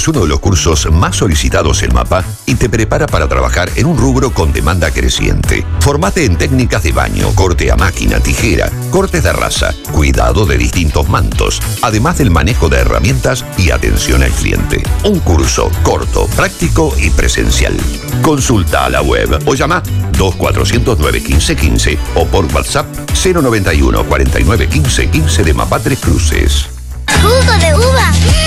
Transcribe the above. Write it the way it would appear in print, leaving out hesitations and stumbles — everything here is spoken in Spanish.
es uno de los cursos más solicitados en MAPA y te prepara para trabajar en un rubro con demanda creciente. Formate en técnicas de baño, corte a máquina, tijera, cortes de raza, cuidado de distintos mantos, además del manejo de herramientas y atención al cliente. Un curso corto, práctico y presencial. Consulta a la web o llama 2409-1515 o por WhatsApp 091 49 15 15 de MAPA Tres Cruces. ¡Jugo de uva!